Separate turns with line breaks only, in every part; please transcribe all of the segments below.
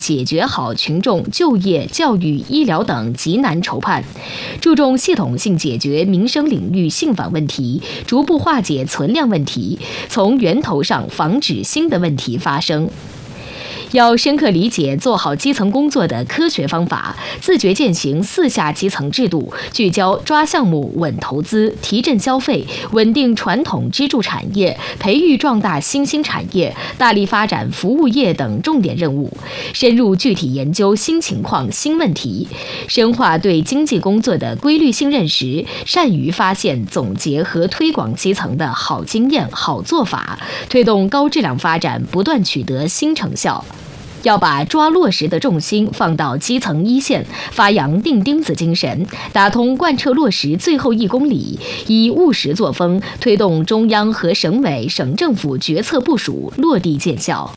解决好群众就业、教育、医疗等急难愁盼，注重系统性解决民生领域性反问题，逐步化解存量问题，从源头上防止新的问题发生。要深刻理解做好基层工作的科学方法，自觉践行4下基层制度，聚焦抓项目、稳投资、提振消费、稳定传统支柱产业、培育壮大新兴产业，大力发展服务业等重点任务，深入具体研究新情况、新问题，深化对经济工作的规律性认识，善于发现、总结和推广基层的好经验、好做法，推动高质量发展不断取得新成效。要把抓落实的重心放到基层一线，发扬钉钉子精神，打通贯彻落实最后1公里，以务实作风推动中央和省委、省政府决策部署落地见效。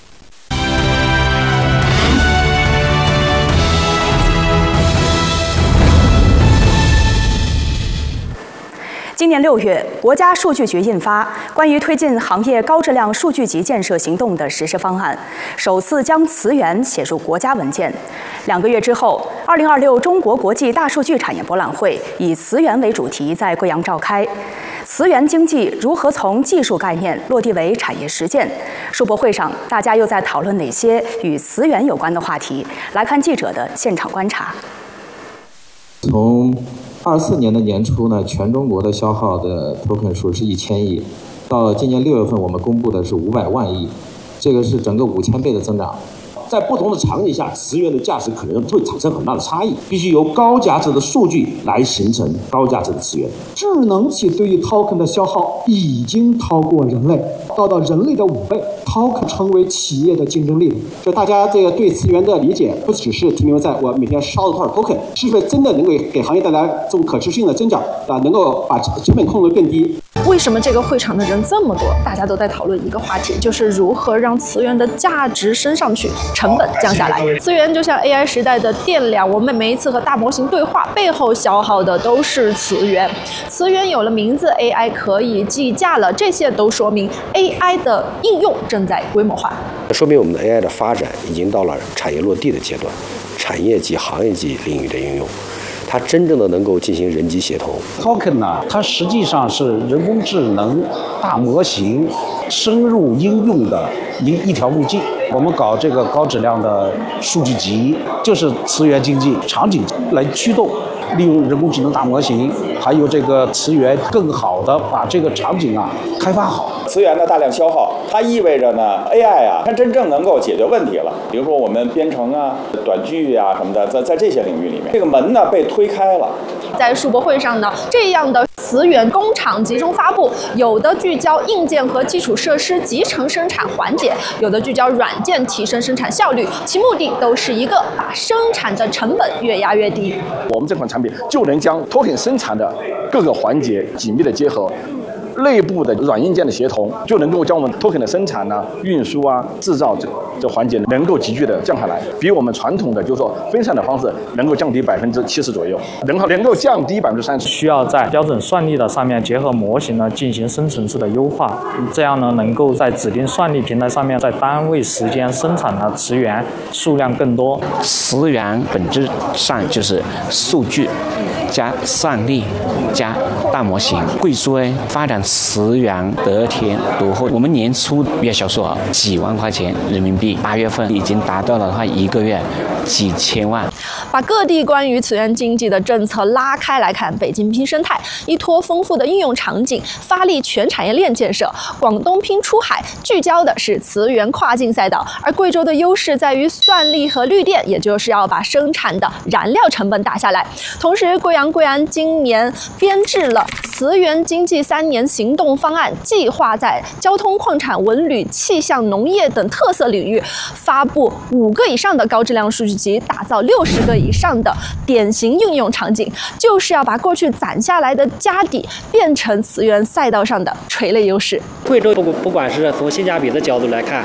今年6月，国家数据局印发《关于推进行业高质量数据集建设行动的实施方案》，首次将词源写入国家文件。2个月之后，2026中国国际大数据产业博览会以词源为主题在贵阳召开。词源经济如何从技术概念落地为产业实践？数博会上，大家又在讨论哪些与词源有关的话题？来看记者的现场观察。
从24年的年初呢，全中国的消耗的 token 数是1000亿，到今年6月份我们公布的是500万亿，这个是整个5000倍的增长。
在不同的场景下，词源的价值可能会产生很大的差异，必须由高价值的数据来形成高价值的词源。
智能体对于 token 的消耗已经超过人类，到人类的5倍 ，token 成为企业的竞争力。就大家这个对词源的理解，不只是停留在我每天烧了多少 token， 是不是真的能够给行业带来这种可持续性的增长啊？能够把成本控制更低。
为什么这个会场的人这么多？大家都在讨论一个话题，就是如何让词源的价值升上去，成本降下来。词源就像 AI 时代的电量，我们每一次和大模型对话，背后消耗的都是词源。词源有了名字 ，AI 可以计价了，这些都说明 AI 的应用正在规模化。
说明我们的 AI 的发展已经到了产业落地的阶段，产业级、行业级领域的应用。它真正的能够进行人机协同。
Token 呢，它实际上是人工智能大模型深入应用的一条路径。我们搞这个高质量的数据集，就是词源经济场景来驱动，利用人工智能大模型，还有这个词源，更好的把这个场景开发好。
词源的大量消耗，它意味着呢 AI 它真正能够解决问题了。比如说我们编程短句什么的，在这些领域里面，这个门呢被推开了。
在数博会上呢，这样的词源工厂集中发布，有的聚焦硬件和基础设施集成生产环节，有的聚焦软件提升生产效率，其目的都是一个把生产的成本越压越低。
我们这款产品就能将 token 生产的各个环节紧密的结合。内部的软硬件的协同，就能够将我们 token 的生产运输制造这环节能够急剧的降下来，比我们传统的就是说分散的方式能够降低70%左右，能够降低30%。
需要在标准算力的上面结合模型进行深层次的优化，这样能够在指定算力平台上面，在单位时间生产的词源数量更多。
词源本质上就是数据加算力加大模型。贵州发展词源得天独厚，我们年初月销售几万块钱人民币，8月份已经达到了1个月几千万。
把各地关于词源经济的政策拉开来看，北京拼生态依托丰富的应用场景，发力全产业链建设；广东拼出海，聚焦的是词源跨境赛道；而贵州的优势在于算力和绿电，也就是要把生产的燃料成本打下来。同时，贵安今年编制了词源经济3年行动方案，计划在交通、矿产、文旅、气象、农业等特色领域发布5个以上的高质量数据集，打造60个以上的典型应用场景，就是要把过去攒下来的家底变成词源赛道上的垂类优势。
贵州不管是从性价比的角度来看，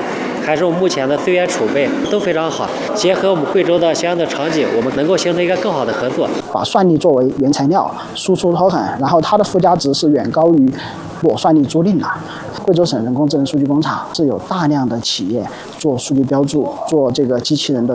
还是我们目前的资源储备都非常好，结合我们贵州的相应的场景，我们能够形成一个更好的合作。
把算力作为原材料输出 token， 然后它的附加值是远高于我算力租赁的。贵州省人工智能数据工厂是有大量的企业做数据标注，做这个机器人的